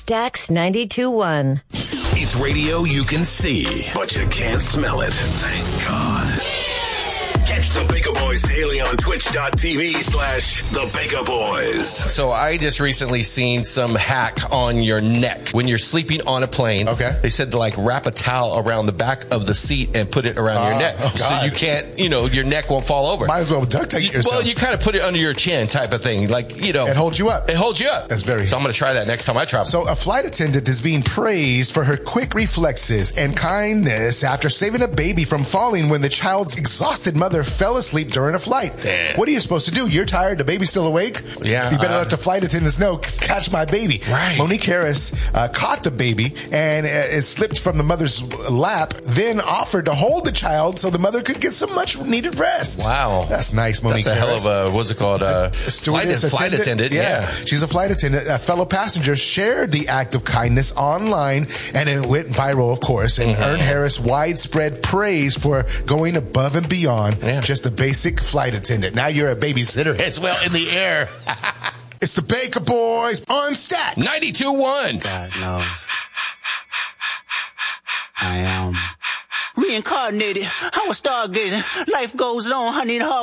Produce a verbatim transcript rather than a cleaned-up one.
Stax ninety-two point one. It's radio you can see, but you can't smell it. Thank God. Catch the Baker Boys daily on twitch.tv slash the Baker Boys. So I just recently seen some hack on your neck when you're sleeping on a plane. Okay. They said to like wrap a towel around the back of the seat and put it around uh, your neck. Oh so you can't, you know, your neck won't fall over. Might as well duct tape yourself. Well, you kind of put it under your chin type of thing. Like, you know. It holds you up. It holds you up. That's very. So I'm going to try that next time I travel. So a flight attendant is being praised for her quick reflexes and kindness after saving a baby from falling when the child's exhausted mother fell asleep during a flight. Damn. What are you supposed to do? You're tired, the baby's still awake? Yeah. You better uh, let the flight attendants know, catch my baby. Right. Monique Harris uh, caught the baby and uh, it slipped from the mother's lap, then offered to hold the child so the mother could get some much needed rest. Wow. That's nice, Monique That's a Harris. hell of a, what's it called? Uh, A stewardess, flight, flight attendant. Yeah. yeah. She's a flight attendant. A fellow passenger shared the act of kindness online and it went viral, of course, and mm-hmm. earned Harris widespread praise for going above and beyond yeah. just a basic flight attendant. Now you're a babysitter as well in the air. It's the Baker Boys on Stax ninety-two point one. God knows. I am reincarnated. I was stargazing. Life goes on. I need a hard